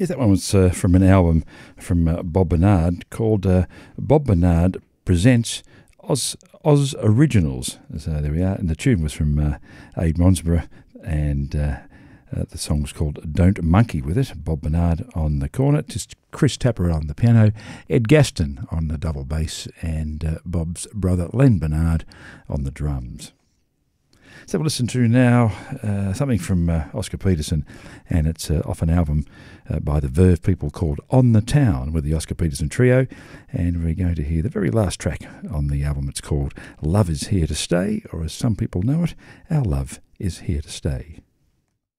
Yes, that one was from an album from Bob Bernard called Bob Bernard Presents Oz Originals. So there we are. And the tune was from Abe Monsborough, and the song was called Don't Monkey With It. Bob Bernard on the cornet, just Chris Tapper on the piano, Ed Gaston on the double bass, and Bob's brother Len Bernard on the drums. So we'll listen to now something from Oscar Peterson, and it's off an album by the Verve people called On the Town with the Oscar Peterson Trio, and we're going to hear the very last track on the album. It's called Love Is Here to Stay, or as some people know it, Our Love Is Here to Stay.